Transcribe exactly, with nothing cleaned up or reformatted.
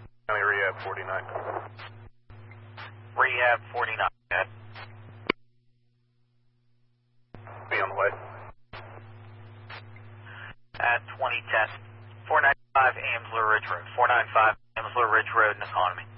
County Rehab forty-nine. Rehab forty-nine. Good. Be on the way. At twenty ten. four ninety-five Amsler Ridge Road. four ninety-five Amsler Ridge Road in Economy.